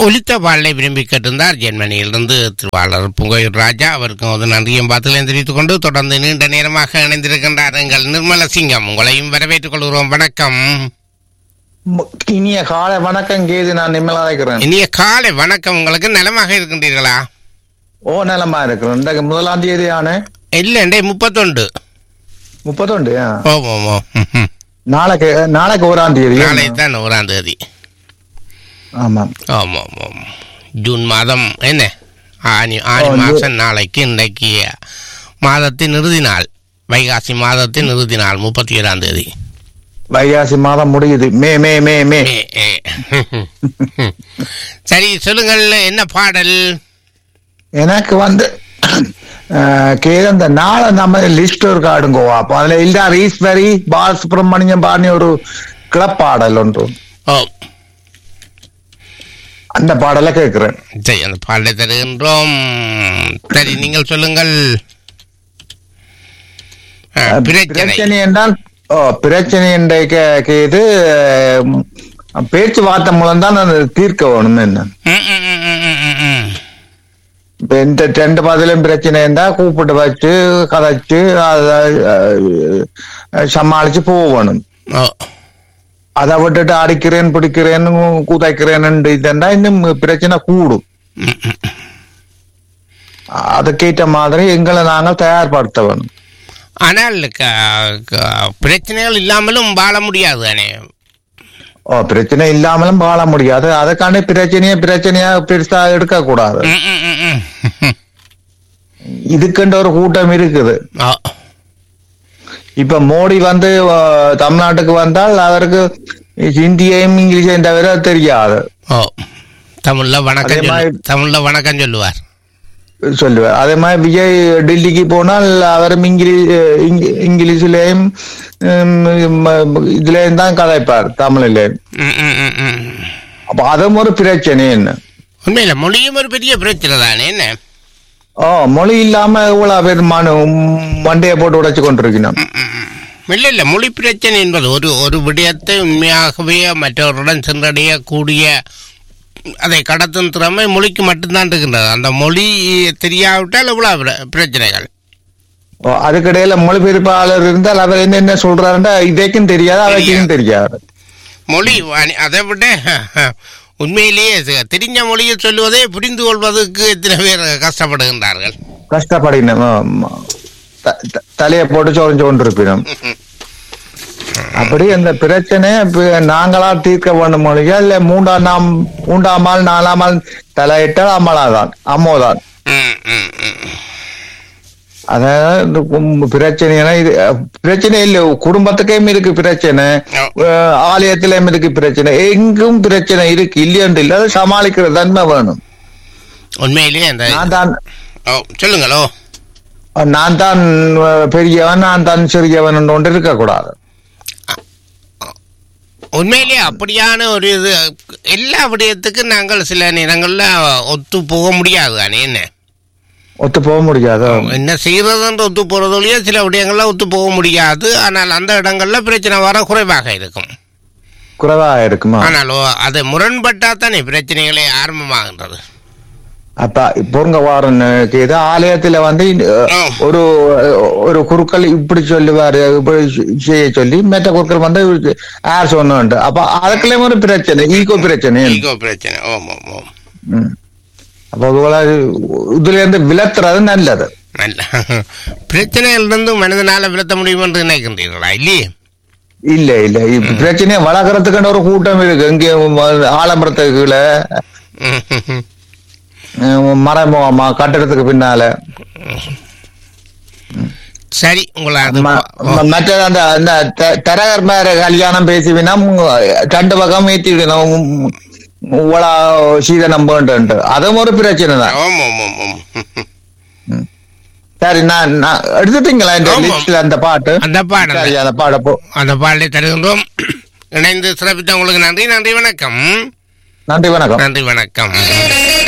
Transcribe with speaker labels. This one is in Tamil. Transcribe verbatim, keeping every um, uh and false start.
Speaker 1: ஒலித்த பாடலை விரும்பி கேட்டிருந்தார் ஜெர்மனியிலிருந்து திருவாளர் புங்கோயூர் ராஜா. அவருக்கும் ஒரு நன்றியும் பார்த்துகளையும் தெரிவித்துக் கொண்டு தொடர்ந்து நீண்ட நேரமாக இணைந்திருக்கின்றார் எங்கள் நிர்மல சிங்கம். உங்களையும் வரவேற்றுக் கொள்கிறோம். வணக்கம்.
Speaker 2: இனிய காலை வணக்கம் கேது. நான் நிம்மலா இருக்கிறேன்.
Speaker 1: இனிய காலை வணக்கம். உங்களுக்கு நலமாக இருக்கின்றீர்களா?
Speaker 2: ஓ, நலமா இருக்கிறேன். இந்த முதலாம் தேதி ஆனே
Speaker 1: இல்ல இண்டே முப்பத்தொண்டு
Speaker 2: முப்பத்தொண்டு
Speaker 1: ஓம் ஓம் ஓம்.
Speaker 2: நாளைக்கு நாளைக்கு ஓராம் தேதி.
Speaker 1: நாளை தான் ஓராம் தேதி.
Speaker 2: ஆமாம்
Speaker 1: ஆமாம் ஆமாம். ஜூன் மாதம் என்ன ஆனி ஆனி மாதம் நாளைக்கு. இன்றைக்கு மாதத்தின் இறுதி நாள், வைகாசி மாதத்தின் இறுதி நாள் முப்பத்தி ஏழாம் தேதி.
Speaker 2: வைகாசி மாதம் முடியுது. மே மே மே மே
Speaker 1: சரி, சொல்லுங்கள், என்ன பாடல்?
Speaker 2: எனக்கு வந்து கேது அந்த நாளை நம்ம லிஸ்ட் ஒரு காடுங்கோவா. அப்போ அதுல இல்ல ஈஸ்வரி பாலசுப்ரமணியம் பாணி ஒரு கிளப்பாடல் ஒன்று.
Speaker 1: ஓ,
Speaker 2: அந்த பாடலை கேட்கிறேன்.
Speaker 1: சரி, அந்த பாடலை தருகின்றோம். சரி, நீங்கள் சொல்லுங்கள்.
Speaker 2: பிரச்சனை என்றால் ஓ பிரச்சனை என்ற கேது பேச்சுவார்த்தை மூலம் தான் தீர்க்க வேணும். என்ன இப்ப இந்த ரெண்டு பதிலும் பிரச்சனை இருந்தா கூப்பிட்டு வச்சு கதைச்சு அதை சமாளிச்சு போகணும். அதை விட்டுட்டு அடிக்கிறேன் பிடிக்கிறேன்னு கூதைக்கிறேன்னு இதா இன்னும் பிரச்சனை கூடும். அதுக்கேற்ற மாதிரி எங்களை நாங்கள் தயார்படுத்த வேணும்.
Speaker 1: ஆனால் பிரச்சனைகள் இல்லாமலும் வாழ முடியாது தானே?
Speaker 2: ஓ, பிரச்சனை இல்லாமலும் வாழ முடியாது. அதுக்காண்டி பிரச்சனைய பிரச்சனையா பெருசா எடுக்க கூடாது. இதுக்குன்ற ஒரு கூட்டம் இருக்குது. இப்ப மோடி வந்து தமிழ்நாட்டுக்கு வந்தால் அவருக்கு ஹிந்தியையும் இங்கிலீஷையும் தவிர தெரியாது.
Speaker 1: தமிழ்ல வணக்கம் தமிழ்ல வணக்கம் சொல்லுவார்
Speaker 2: சொல்லுவார். அதே மாதிரி விஜய் டெல்லிக்கு போனால் அவரும் இங்கிலீஷ் இங்கிலீஷ்லயும் இதுலயும் தான் கதைப்பார், தமிழ்லயும். அப்ப அதுவும் ஒரு பிரச்சனை. என்ன
Speaker 1: உண்மையில மொழியும் ஒரு பெரிய பிரச்சனை தானே? என்ன
Speaker 2: ஓ, மொழி இல்லாம இவ்வளவு பேர் மனு மண்டையை போட்டு உடைச்சு கொண்டிருக்கணும்.
Speaker 1: இல்ல இல்ல, மொழி பிரச்சனை என்பது ஒரு ஒரு விடயத்தை உண்மையாகவே மற்றவருடன் சென்றடையக்கூடிய அதை கடத்தும் திறமை மொழிக்கு மட்டும்தான் இருக்கின்றது. அந்த மொழி தெரியாவிட்டால் இவ்வளவு பிரச்சனைகள்.
Speaker 2: அதுக்கிடையில மொழிபெயர்ப்பாளர் இருந்தால் அவர் என்னென்ன சொல்றாருன்னா இதைக்கும் தெரியாது, அதைக்கும் தெரியாது.
Speaker 1: மொழி அதை விட உண்மையிலேயே தெரிஞ்ச மொழியை சொல்லுவதே புரிந்து கொள்வதற்கு எத்தனை பேர் கஷ்டப்படுகின்றார்கள்.
Speaker 2: கஷ்டப்படினோம், தலையை போட்டு சொரிஞ்சு கொண்டிருப்பினோம். அப்படி அந்த பிரச்சனை நாங்களா தீர்க்க வேண்டும் மொழியா இல்ல மூன்றாம் நாம் மூன்றாம் ஆள் நாலாம் ஆள் தலையிட்டால் அம்மளாதான் அம்மோதான். அதாவது பிரச்சனை இது பிரச்சனை இல்ல, குடும்பத்துக்கையும் இருக்கு பிரச்சனை, ஆலயத்திலையும் இருக்கு பிரச்சனை, எங்கும் பிரச்சனை இருக்கு. இல்லையன்று இல்ல, அதை சமாளிக்கிற தன்மை வேணும்.
Speaker 1: உண்மையிலேயே
Speaker 2: நான் தான்
Speaker 1: சொல்லுங்களோ,
Speaker 2: நான் தான் பெரியவன் நான் தான் சிறியவன் ஒன்று இருக்க கூடாது.
Speaker 1: உண்மையிலேயே அப்படியான ஒரு இது எல்லா விடயத்துக்கும் நாங்கள் சில நேரங்கள்ல ஒத்து போக முடியாது தானே? என்ன
Speaker 2: ஒத்து போக முடியாது,
Speaker 1: என்ன செய்யறதுன்ற ஒத்து போறதோடய சில விடயங்கள்ல ஒத்து போக முடியாது. ஆனால் அந்த இடங்கள்ல பிரச்சனை வர குறைவாக இருக்கும்
Speaker 2: குறைவாக இருக்குமா?
Speaker 1: ஆனாலும் அது முரண்பட்டா தானே பிரச்சனைகளே ஆரம்பமாகின்றது.
Speaker 2: அப்ப பொருங்க வாரனுக்கு ஏதோ ஆலயத்துல வந்து ஒரு ஒரு குருக்கள் இப்படி சொல்லுவாரு, இப்படி செய்ய சொல்லி மற்ற குருக்கள் வந்து யார் சொன்னு. அப்ப அதுக்குள்ள ஒரு பிரச்சனை, ஈகோ பிரச்சனை ஈகோ பிரச்சனை அப்ப இதுல இருந்து விளத்துறது நல்லது.
Speaker 1: நல்ல பிரச்சனையில இருந்து மனிதனால விளத்த முடியும் என்று நினைக்கின்றீர்களா? இல்லையே,
Speaker 2: இல்ல இல்ல, இப்ப பிரச்சனையை வளர்க்கறதுக்கான ஒரு கூட்டம் இருக்கு. இங்கே ஆலமரத்துக்குள்ள மறைமுகமா கட்டடத்துக்கு பின்னால.
Speaker 1: சரி, உங்களை
Speaker 2: மற்ற அந்த அந்த தரகர் மேல கல்யாணம் பேசிவினா ரெண்டு பக்கம் ஏற்றிவிடணும் இவ்வளோ சீதனம் வேண்டு, அதுவும் ஒரு பிரச்சனை தான். சரி, நான் எடுத்துட்டீங்களா அந்த பாட்டு?
Speaker 1: அந்த பாட்டு
Speaker 2: அந்த பாட போ
Speaker 1: அந்த பாடலை தருகின்றோம். இணைந்து சிறப்பித்த உங்களுக்கு நன்றி. நன்றி வணக்கம்.
Speaker 2: நன்றி வணக்கம்.
Speaker 1: நன்றி வணக்கம்.